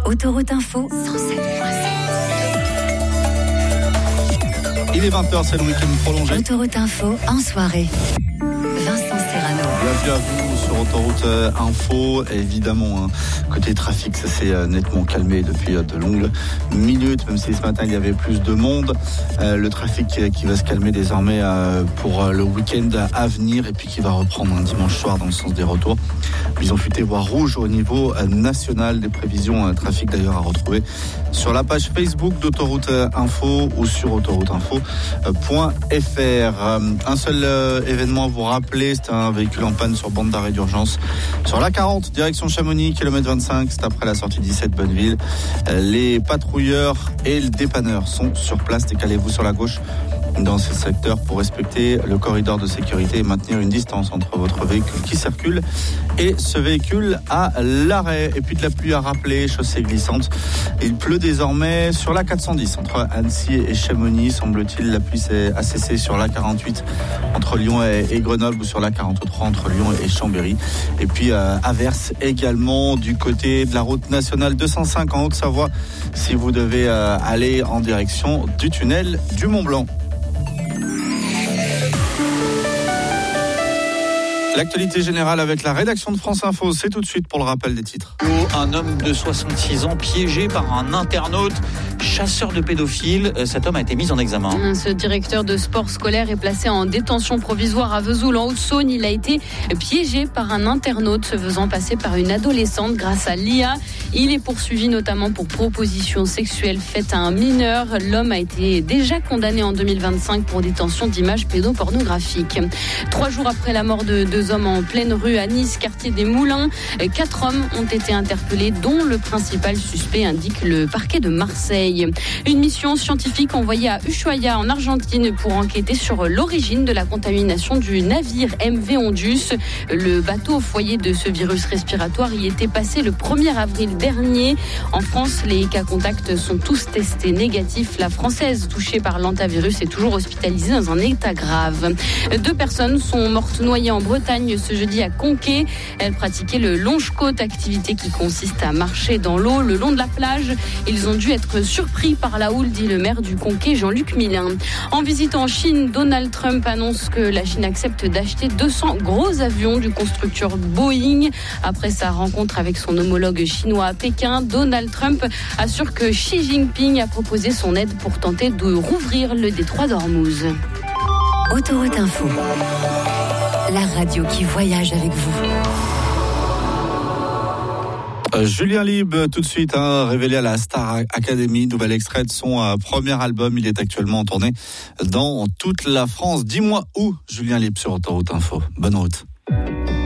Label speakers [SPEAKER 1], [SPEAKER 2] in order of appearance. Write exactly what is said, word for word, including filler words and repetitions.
[SPEAKER 1] Autoroute Info cent sept virgule sept.
[SPEAKER 2] Il est vingt heures, c'est le week-end prolongé.
[SPEAKER 1] Autoroute Info en soirée. Vincent Serrano.
[SPEAKER 2] Bienvenue à vous sur Autoroute Info. Évidemment, hein, côté trafic, ça s'est euh, nettement calmé depuis euh, de longues minutes, même si ce matin il y avait plus de monde. Euh, le trafic qui, qui va se calmer désormais euh, pour euh, le week-end à venir et puis qui va reprendre un dimanche soir dans le sens des retours. Ils ont futé voie rouge au niveau euh, national. Des prévisions euh, trafic d'ailleurs à retrouver sur la page Facebook d'Autoroute Info ou sur autoroute info point f r. Euh, un seul euh, événement à vous rappeler, c'est un véhicule en panne sur bande d'arrêt d'urgence sur l'A quarante, direction Chamonix, kilomètre vingt-cinq, c'est après la sortie dix-sept Bonneville. Euh, les patrouilleurs et le dépanneur sont sur place. Décalez-vous sur la gauche dans ce secteur pour respecter le corridor de sécurité et maintenir une distance entre votre véhicule qui circule et ce véhicule à l'arrêt. Et puis de la pluie à rappeler, chaussée glissante. Il pleut désormais sur l'A quatre cent dix entre Annecy et Chamonix. Semble-t-il, la pluie a cessé sur l'A quarante-huit entre Lyon et Grenoble ou sur l'A quarante-trois entre Lyon et Chambéry. Et puis euh, averse également du côté de la route nationale deux cent cinq en Haute-Savoie si vous devez euh, aller en direction du tunnel du Mont-Blanc. L'actualité générale avec la rédaction de France Info, c'est tout de suite pour le rappel des titres.
[SPEAKER 3] Un homme de soixante-six ans piégé par un internaute chasseur de pédophiles. Cet homme a été mis en examen.
[SPEAKER 4] Ce directeur de sport scolaire est placé en détention provisoire à Vesoul en Haute-Saône. Il a été piégé par un internaute se faisant passer par une adolescente grâce à l'I A. Il est poursuivi notamment pour proposition sexuelle faite à un mineur. L'homme a été déjà condamné en deux mille vingt-cinq pour détention d'images pédopornographiques. Trois jours après la mort de deux hommes en pleine rue à Nice, quartier des Moulins, quatre hommes ont été interpellés, dont le principal suspect, indique le parquet de Marseille. Une mission scientifique envoyée à Ushuaia en Argentine pour enquêter sur l'origine de la contamination du navire M V Ondus. Le bateau au foyer de ce virus respiratoire y était passé le premier avril dernier. En France, les cas contacts sont tous testés négatifs. La Française touchée par l'hantavirus est toujours hospitalisée dans un état grave. Deux personnes sont mortes noyées en Bretagne ce jeudi à Conquet. Elles pratiquaient le longe-côte, activité qui consiste à marcher dans l'eau le long de la plage. Ils ont dû être surpris par la houle, dit le maire du Conquet, Jean-Luc Milin. En visite en Chine, Donald Trump annonce que la Chine accepte d'acheter deux cents gros avions du constructeur Boeing. Après sa rencontre avec son homologue chinois à Pékin, Donald Trump assure que Xi Jinping a proposé son aide pour tenter de rouvrir le détroit d'Ormuz.
[SPEAKER 1] Autoroute Info, la radio qui voyage avec vous.
[SPEAKER 2] Euh, Julien Lieb, tout de suite, hein, révélé à la Star Academy, nouvel extrait de son euh, premier album. Il est actuellement en tournée dans toute la France. Dis-moi où, Julien Lieb sur Autoroute Info. Bonne route.